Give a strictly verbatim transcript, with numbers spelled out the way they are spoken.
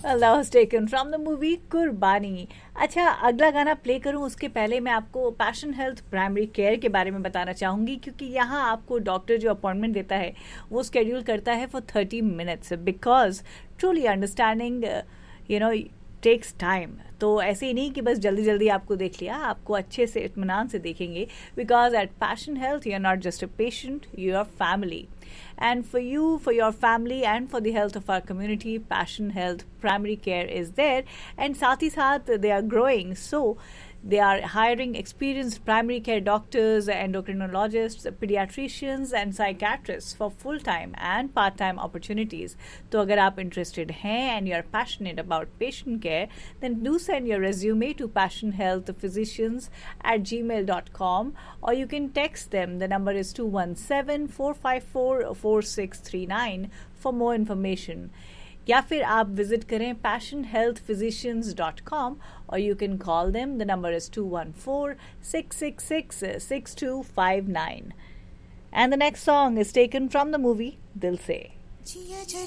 That was taken from the movie कुर्बानी. अच्छा, अगला गाना प्ले करूं उसके पहले मैं आपको पैशन हेल्थ प्राइमरी केयर के बारे में बताना चाहूंगी, क्योंकि यहाँ आपको डॉक्टर जो अपॉइंटमेंट देता है वो स्केड्यूल करता है for thirty minutes, because truly understanding you know takes time. तो ऐसे ही नहीं कि बस जल्दी जल्दी आपको देख लिया, आपको अच्छे से इत्मीनान से देखेंगे, because at passion health you are not just a patient, you are family. And for you, for your family and for the health of our community, Passion Health Primary Care is there. And साथ ही साथ they are growing. So they are hiring experienced primary care doctors, endocrinologists, pediatricians and psychiatrists for full-time and part-time opportunities. तो अगर आप interested हैं and you are passionate about patient care, then do send your resume to passionhealthphysicians at gmail dot com, or you can text them. The number is two one seven, four five four, four six three nine for more information. या फिर आप visit करें passion health physicians dot com, और you can call them. The number is to one four, six six six, six to five nine. And the next song is taken from the movie दिल से.